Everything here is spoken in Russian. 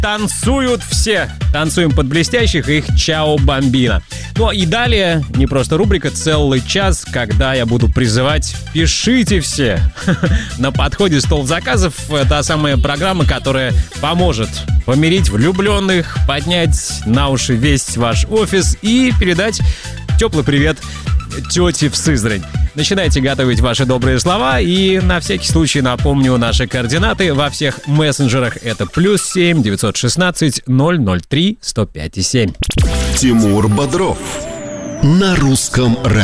танцуют все. Танцуем под блестящих и их «Чао, бомбина». Ну и далее не просто рубрика, целый час, когда я буду призывать «Пишите все». На подходе стол заказов — та самая программа, которая поможет помирить влюбленных, поднять на уши весь ваш офис и передать теплый привет тете в Сызрань. Начинайте готовить ваши добрые слова, и на всякий случай напомню наши координаты во всех мессенджерах. Это +7 916 003 105 7. Тимур Бодров на русском радио.